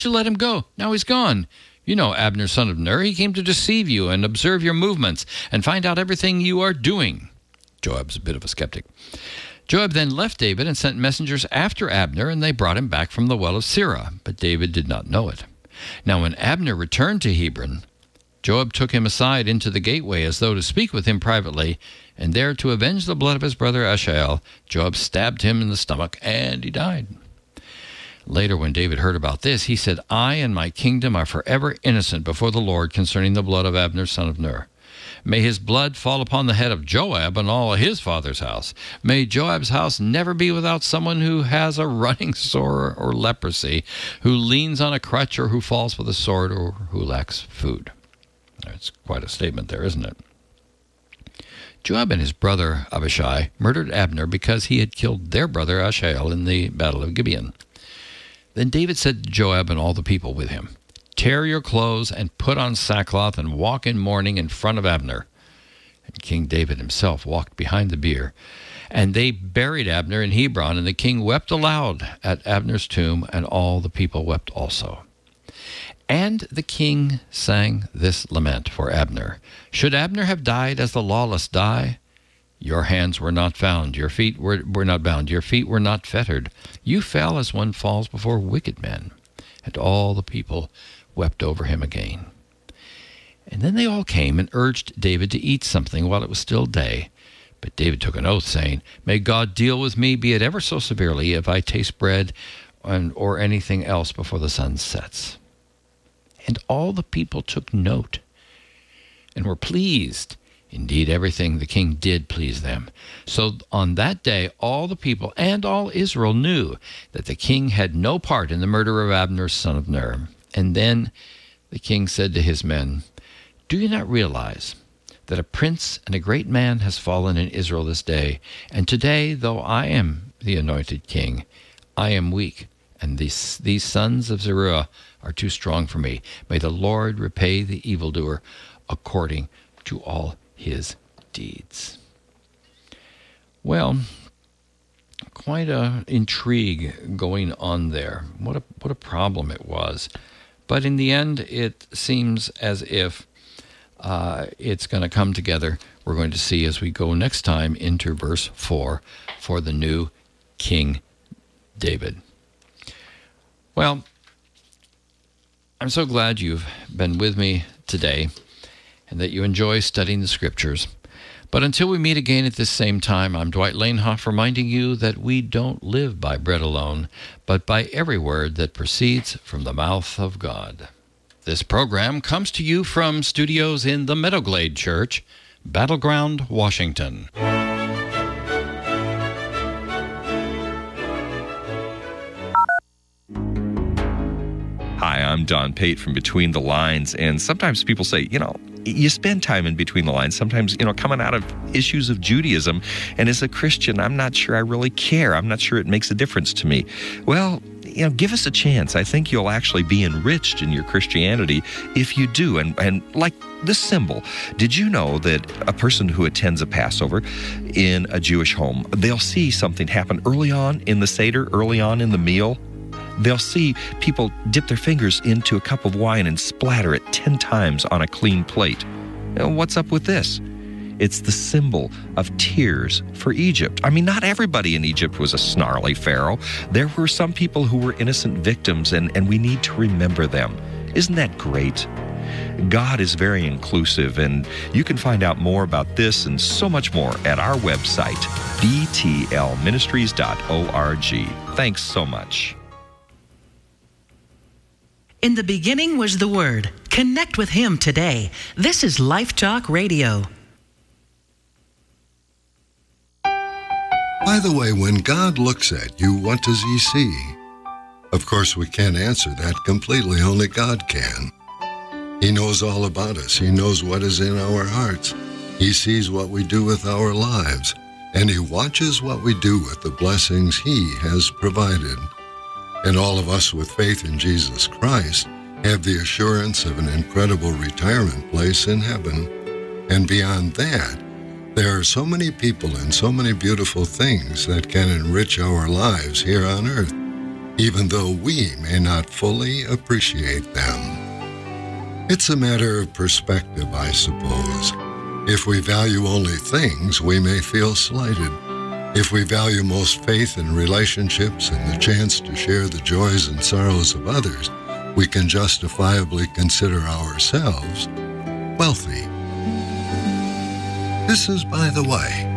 you let him go? Now he's gone. You know Abner, son of Ner. He came to deceive you and observe your movements and find out everything you are doing." Joab's a bit of a skeptic. Joab then left David and sent messengers after Abner, and they brought him back from the well of Sirah, but David did not know it. Now when Abner returned to Hebron, Joab took him aside into the gateway as though to speak with him privately, and there to avenge the blood of his brother Asahel, Joab stabbed him in the stomach, and he died. Later, when David heard about this, he said, "I and my kingdom are forever innocent before the Lord concerning the blood of Abner, son of Ner. May his blood fall upon the head of Joab and all his father's house. May Joab's house never be without someone who has a running sore or leprosy, who leans on a crutch or who falls with a sword or who lacks food." That's quite a statement there, isn't it? Joab and his brother Abishai murdered Abner because he had killed their brother Asahel in the battle of Gibeon. Then David said to Joab and all the people with him, "Tear your clothes and put on sackcloth and walk in mourning in front of Abner." And King David himself walked behind the bier. And they buried Abner in Hebron, and the king wept aloud at Abner's tomb, and all the people wept also. And the king sang this lament for Abner. "Should Abner have died as the lawless die? Your hands were not found, your feet were not bound, your feet were not fettered. You fell as one falls before wicked men." And all the people wept over him again. And then they all came and urged David to eat something while it was still day. But David took an oath, saying, "May God deal with me, be it ever so severely, if I taste bread or anything else before the sun sets." And all the people took note and were pleased. Indeed, everything the king did please them. So on that day, all the people and all Israel knew that the king had no part in the murder of Abner, son of Ner. And then the king said to his men, "Do you not realize that a prince and a great man has fallen in Israel this day? And today, though I am the anointed king, I am weak, and these sons of Zeruiah are too strong for me. May the Lord repay the evildoer according to all his deeds." Well, quite an intrigue going on there. What a problem it was. But in the end, it seems as if it's going to come together. We're going to see as we go next time into verse 4 for the new King David. Well, I'm so glad you've been with me today and that you enjoy studying the Scriptures. But until we meet again at this same time, I'm Dwight Lanehoff, reminding you that we don't live by bread alone, but by every word that proceeds from the mouth of God. This program comes to you from studios in the Meadowglade Church, Battleground, Washington. Hi, I'm Don Pate from Between the Lines, and sometimes people say, you spend time in between the lines, sometimes, coming out of issues of Judaism, and as a Christian, I'm not sure I really care. I'm not sure it makes a difference to me. Well, give us a chance. I think you'll actually be enriched in your Christianity if you do. And like this symbol, did you know that a person who attends a Passover in a Jewish home, they'll see something happen early on in the Seder, early on in the meal? They'll see people dip their fingers into a cup of wine and splatter it 10 times on a clean plate. What's up with this? It's the symbol of tears for Egypt. I mean, not everybody in Egypt was a snarly pharaoh. There were some people who were innocent victims, and we need to remember them. Isn't that great? God is very inclusive, and you can find out more about this and so much more at our website, btlministries.org. Thanks so much. In the beginning was the Word. Connect with Him today. This is Life Talk Radio. By the way, when God looks at you, what does He see? Of course, we can't answer that completely. Only God can. He knows all about us. He knows what is in our hearts. He sees what we do with our lives, and He watches what we do with the blessings He has provided. And all of us with faith in Jesus Christ have the assurance of an incredible retirement place in heaven. And beyond that, there are so many people and so many beautiful things that can enrich our lives here on earth. even though we may not fully appreciate them. It's a matter of perspective, I suppose. If we value only things, we may feel slighted. If we value most faith in relationships and the chance to share the joys and sorrows of others, we can justifiably consider ourselves wealthy. This is by the way.